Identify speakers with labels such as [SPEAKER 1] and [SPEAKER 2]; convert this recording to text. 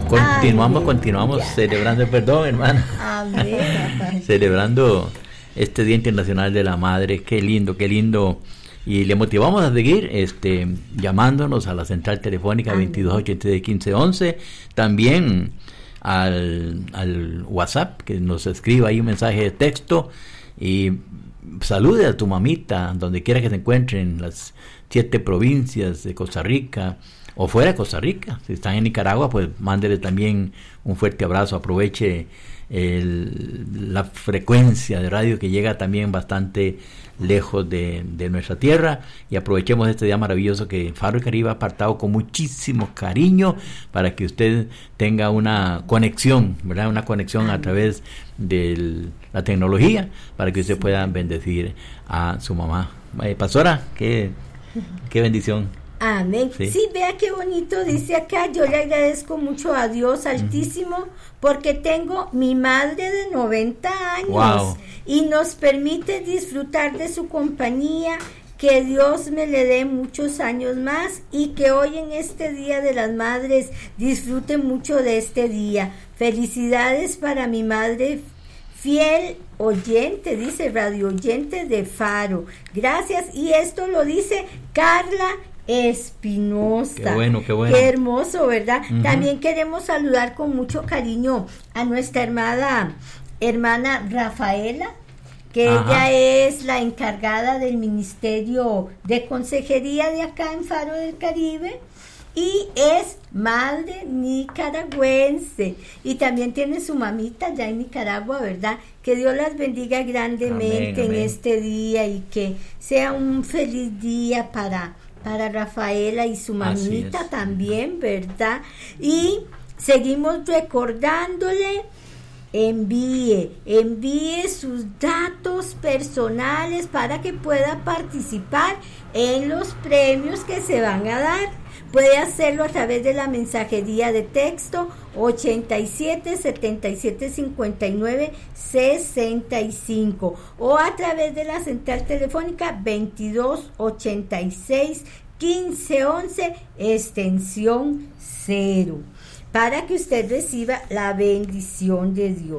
[SPEAKER 1] Continuamos celebrando, perdón, hermano.
[SPEAKER 2] Amén.
[SPEAKER 1] Celebrando este Día Internacional de la Madre. Qué lindo. Y le motivamos a seguir llamándonos a la central telefónica 2283-1511, también al WhatsApp, que nos escriba ahí un mensaje de texto y salude a tu mamita donde quiera que se encuentre en las 7 provincias de Costa Rica o fuera de Costa Rica. Si están en Nicaragua, pues mándele también un fuerte abrazo. Aproveche la frecuencia de radio que llega también bastante lejos de nuestra tierra, y aprovechemos este día maravilloso que Faro y Caribe ha apartado con muchísimo cariño para que usted tenga una conexión, ¿verdad? Una conexión a través de la tecnología para que usted pueda bendecir a su mamá. Pastora, qué bendición.
[SPEAKER 2] Amén. Sí, vea qué bonito dice acá. Yo le agradezco mucho a Dios Altísimo porque tengo mi madre de 90 años.
[SPEAKER 1] Wow.
[SPEAKER 2] Y nos permite disfrutar de su compañía. Que Dios me le dé muchos años más y que hoy en este Día de las Madres disfrute mucho de este día. Felicidades para mi madre fiel oyente, dice radio oyente de Faro. Gracias. Y esto lo dice Carla Espinosa.
[SPEAKER 1] Qué bueno.
[SPEAKER 2] Qué hermoso, ¿verdad? También queremos saludar con mucho cariño a nuestra hermana Rafaela, que ella es la encargada del Ministerio de Consejería de acá en Faro del Caribe y es madre nicaragüense y también tiene su mamita ya en Nicaragua, ¿verdad? Que Dios las bendiga grandemente en este día y que sea un feliz día para Rafaela y su mamita también, ¿verdad? Y seguimos recordándole, envíe sus datos personales para que pueda participar en los premios que se van a dar. Puede hacerlo a través de la mensajería de texto 87 77 59 65 o a través de la central telefónica 22 86 15 11 extensión 0 para que usted reciba la bendición de Dios.